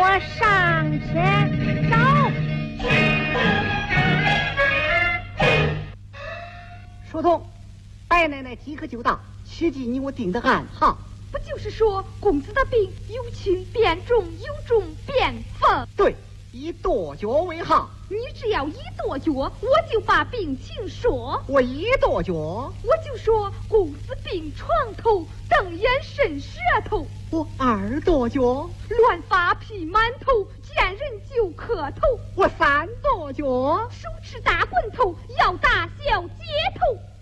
上去走。 说通，白奶奶即刻就到，切记你我定得暗号。 不就是说公子的病有轻变重，有重变风？ 对，以跺脚为号。 你只要一跺脚，我就把病情说。 我一跺脚， 我就说公子病床头，瞪眼伸舌头。 我二跺脚， 乱发披满头，见人就磕头。 我三跺脚， 手持大棍头，要打小街头。